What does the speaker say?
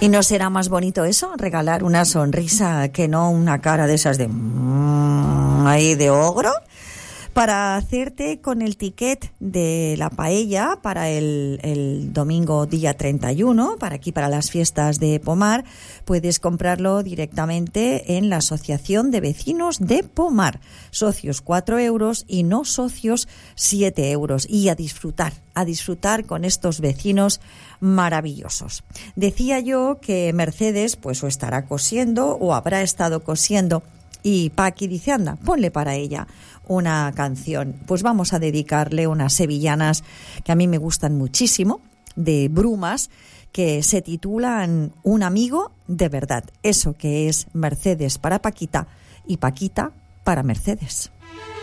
¿Y no será más bonito eso? Regalar una sonrisa que no una cara de esas de ahí de ogro. Para hacerte con el ticket de la paella para el domingo día 31, para aquí, para las fiestas de Pomar, puedes comprarlo directamente en la Asociación de Vecinos de Pomar. Socios 4 euros y no socios 7 euros. Y a disfrutar con estos vecinos maravillosos. Decía yo que Mercedes pues o estará cosiendo o habrá estado cosiendo. Y Paqui dice, anda, ponle para ella una canción. Pues vamos a dedicarle unas sevillanas que a mí me gustan muchísimo, de Brumas, que se titulan Un amigo de verdad. Eso que es Mercedes para Paquita y Paquita para Mercedes.